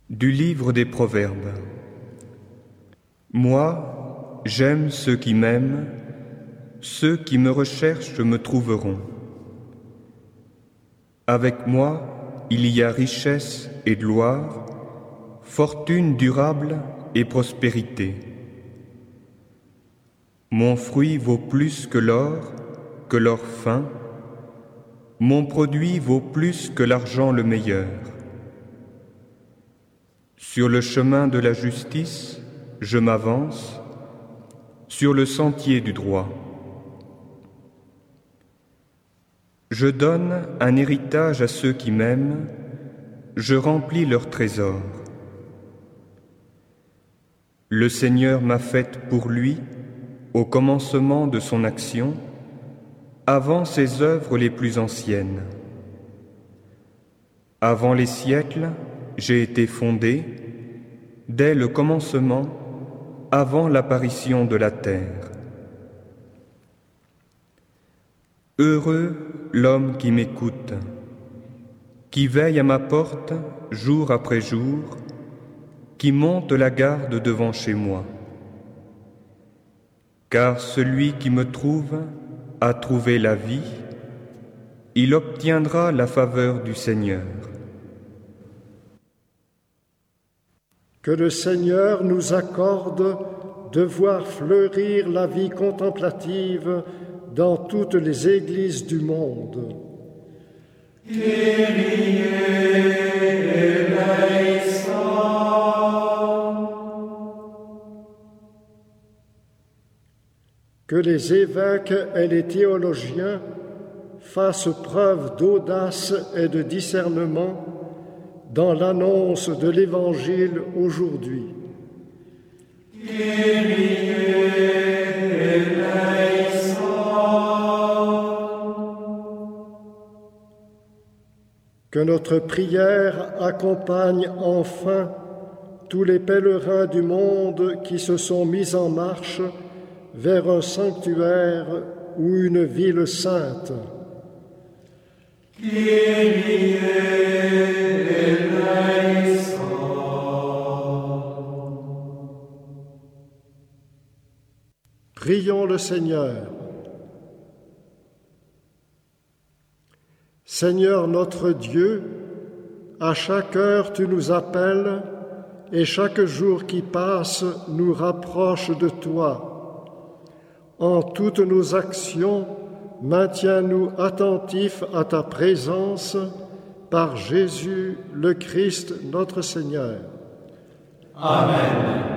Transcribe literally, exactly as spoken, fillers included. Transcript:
Du livre des Proverbes. Moi, j'aime ceux qui m'aiment, ceux qui me recherchent me trouveront. Avec moi, il y a richesse et gloire, fortune durable et prospérité. Mon fruit vaut plus que l'or, que l'or fin, mon produit vaut plus que l'argent le meilleur. Sur le chemin de la justice, je m'avance, sur le sentier du droit. Je donne un héritage à ceux qui m'aiment, je remplis leurs trésors. Le Seigneur m'a faite pour lui, au commencement de son action, avant ses œuvres les plus anciennes. Avant les siècles, j'ai été fondé, dès le commencement, avant l'apparition de la terre. Heureux l'homme qui m'écoute, qui veille à ma porte jour après jour, qui monte la garde devant chez moi. Car celui qui me trouve a trouvé la vie, il obtiendra la faveur du Seigneur. Que le Seigneur nous accorde de voir fleurir la vie contemplative dans toutes les églises du monde. Kyrie eleison. Que les évêques et les théologiens fassent preuve d'audace et de discernement dans l'annonce de l'Évangile aujourd'hui. Kyrie eleison. Que notre prière accompagne enfin tous les pèlerins du monde qui se sont mis en marche vers un sanctuaire ou une ville sainte. Kyrie eleison. Prions le Seigneur. Seigneur notre Dieu, à chaque heure tu nous appelles et chaque jour qui passe nous rapproche de toi. En toutes nos actions, maintiens-nous attentifs à ta présence par Jésus le Christ notre Seigneur. Amen.